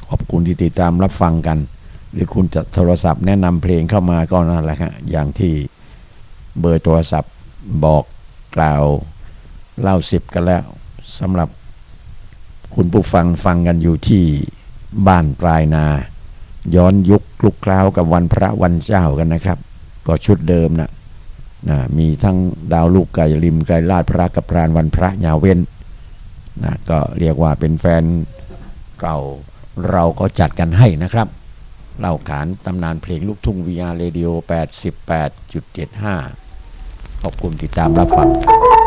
ขอบคุณที่ติดตามรับฟังกันหรือคุณจะโทรศัพท์แนะนำเพลงเข้ามาก็นั่นแหละฮะอย่างที่เบอร์โทรศัพท์บอกกล่าวเล่า10กันแล้วสำหรับคุณผู้ฟังฟังกันอยู่ที่บ้านปลายนาย้อนยุคคลุกเคล้ากับวันพระวันเจ้ากันนะครับก็ชุดเดิมนะมีทั้งดาวลูกไก่ริมไกรลาดพระกับพรานวันพระยาเว้นนะก็เรียกว่าเป็นแฟนเก่าเราก็จัดกันให้นะครับเล่าขานตำนานเพลงลูกทุ่ง VR Radio 88.75 ขอบคุณติดตามรับฟัง